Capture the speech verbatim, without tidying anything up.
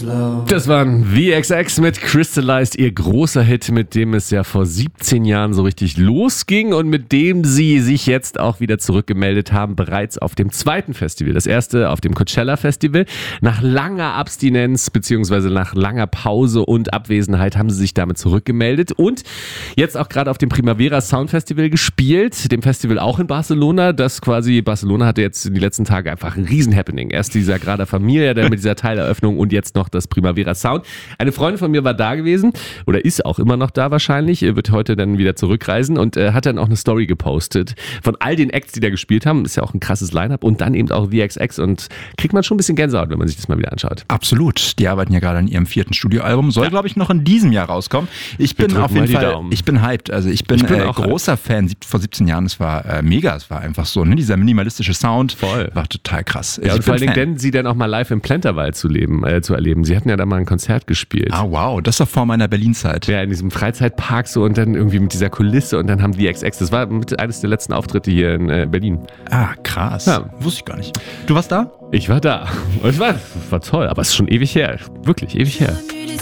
slow. Das waren V X X mit Crystallized, ihr großer Hit, mit dem es ja vor siebzehn Jahren so richtig losging und mit dem sie sich jetzt auch wieder zurückgemeldet haben, bereits auf dem zweiten Festival. Das erste auf dem Coachella Festival. Nach langer Abstinenz bzw. nach langer Pause und Abwesenheit haben sie sich damit zurückgemeldet und jetzt auch gerade auf dem Primavera Sound Festival gespielt, dem Festival auch in Barcelona. Das quasi, Barcelona hatte jetzt in den letzten Tagen einfach ein Riesen-Happening. Erst dieser Grada Familia, dann mit dieser Teileröffnung und jetzt noch das Primavera Sound. Eine Freundin von mir war da gewesen oder ist auch immer noch da wahrscheinlich, wird heute dann wieder zurückreisen und äh, hat dann auch eine Story gepostet von all den Acts, die da gespielt haben. Ist ja auch ein krasses Line-Up und dann eben auch V X X und kriegt man schon ein bisschen Gänsehaut, wenn man sich das mal wieder anschaut. Absolut. Die arbeiten ja gerade an ihrem vierten Studioalbum. Soll, ja. glaube ich, noch in diesem Jahr rauskommen. Ich bin auf jeden Fall, Daumen. ich bin hyped. Also ich bin, ich bin äh, großer hyped. Fan. Vor siebzehn Jahren, es war äh, mega. Es war einfach so, ne? Dieser minimalistische Sound. Voll. War total krass. Ja, und vor allen Dingen, sie dann auch mal live im Plenterwald zu leben, äh, zu erleben. Sie hatten ja da mal ein Konzert gespielt. Ah, wow. Das war vor meiner Berlin-Zeit. Ja, in diesem Freizeitpark so und dann irgendwie mit dieser Kulisse und dann haben V X X, das war mit eines der letzten Auftritte hier in äh, Berlin. Ah, krass. Ja. Wusste ich gar nicht. Du warst da? Ich war da. Und es war, war toll, aber es ist schon ewig her. Wirklich ewig her.